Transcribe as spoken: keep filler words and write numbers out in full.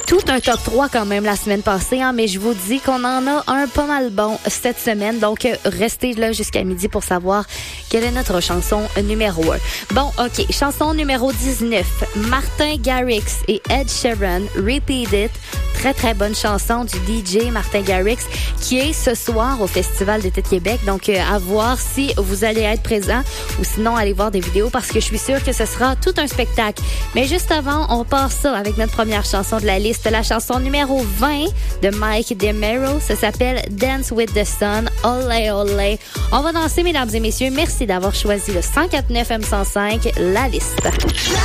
tout un top trois quand même la semaine passée, hein, mais je vous dis qu'on en a un pas mal bon cette semaine. Donc, euh, restez là jusqu'à midi pour savoir quelle est notre chanson numéro un. Bon, OK. Chanson numéro dix-neuf. Martin Garrix et Ed Sheeran, Repeat It. Très, très bonne chanson du D J Martin Garrix qui est ce soir au Festival d'été de Québec. Donc, euh, à voir si vous allez être présent ou sinon, allez voir des vidéos parce que je suis sûre que ce sera tout un spectacle. Mais juste avant, on part ça avec notre première chanson de la liste, la chanson numéro vingt de Mike DeMero. Ça s'appelle Dance with the Sun. Olé, olé. On va danser, mesdames et messieurs. Merci d'avoir choisi le cent quatre neuf M cent cinq, la liste.